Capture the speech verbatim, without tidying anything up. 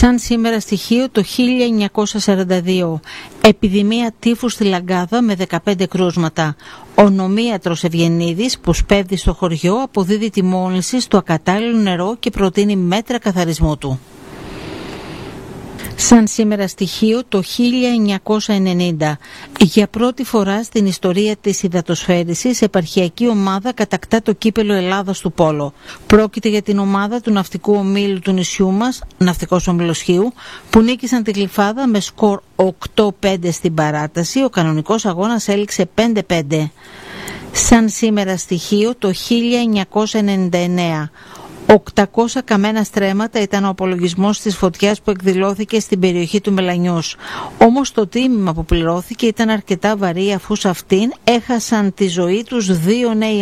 Σαν σήμερα στοιχείο το χίλια εννιακόσια σαράντα δύο, επιδημία τύφου στη Λαγκάδα με δεκαπέντε κρούσματα. Ο νομίατρος Ευγενίδης που σπέβδει στο χωριό αποδίδει τη μόλυνση στο ακατάλληλο νερό και προτείνει μέτρα καθαρισμού του. Σαν σήμερα στοιχείο το χίλια εννιακόσια ενενήντα, για πρώτη φορά στην ιστορία της υδατοσφαίρισης, επαρχιακή ομάδα κατακτά το κύπελο Ελλάδας του Πόλο. Πρόκειται για την ομάδα του ναυτικού ομίλου του νησιού μας, Ναυτικός Όμιλος Χίου, που νίκησαν τη Γλυφάδα με σκορ οκτώ πέντε στην παράταση. Ο κανονικός αγώνας έληξε πέντε πέντε. Σαν σήμερα στοιχείο το χίλια εννιακόσια ενενήντα εννέα. οκτακόσια καμένα στρέμματα ήταν ο απολογισμός της φωτιάς που εκδηλώθηκε στην περιοχή του Μελανιούς. Όμως το τίμημα που πληρώθηκε ήταν αρκετά βαρύ, αφού σε αυτήν έχασαν τη ζωή τους δύο νέοι